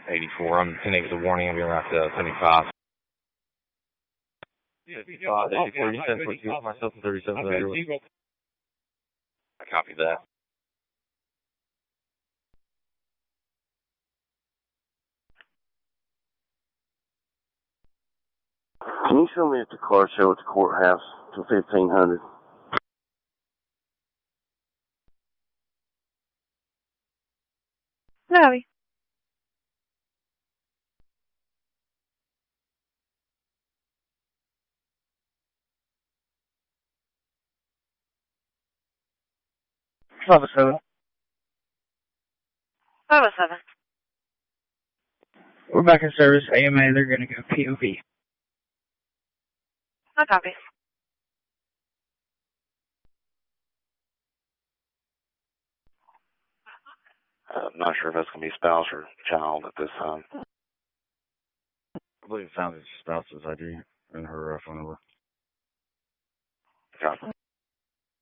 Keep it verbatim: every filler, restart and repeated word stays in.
eighty-four. I'm ten eight with a warning. I'll be around uh, seventy-five. Yeah, eighty-four. You said for two. Myself and thirty-seven. I copied that. Can you show me at the car show at the courthouse till fifteen hundred? No. five oh seven. five oh seven. We're back in service. A M A, they're going to go P O V. I copy. Uh, I'm not sure if that's going to be spouse or child at this time. I believe it found his spouse's I D and her uh, phone number. Copy.